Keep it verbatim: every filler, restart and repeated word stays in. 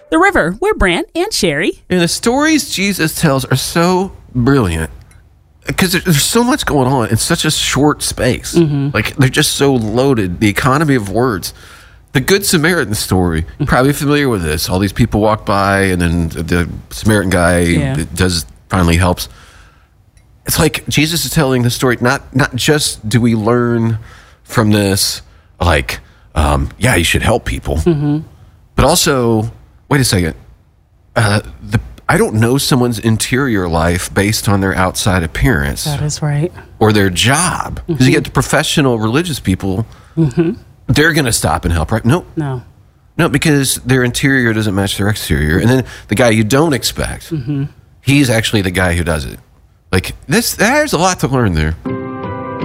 The River. We're Brant and Sherry. And the stories Jesus tells are so brilliant because there's so much going on in such a short space. Mm-hmm. Like, they're just so loaded. The economy of words. The Good Samaritan story, you're probably familiar with this. All these people walk by, and then the Samaritan guy yeah. does finally helps. It's like Jesus is telling the story. Not not just do we learn from this, like, um, yeah, you should help people, mm-hmm. but also, wait a second. Uh, the I don't know someone's interior life based on their outside appearance. That is right. Or their job, because mm-hmm. you get the professional religious people. Mm-hmm. They're going to stop and help, right? No. No. No, because their interior doesn't match their exterior. And then the guy you don't expect, mm-hmm. he's actually the guy who does it. Like, this, there's a lot to learn there.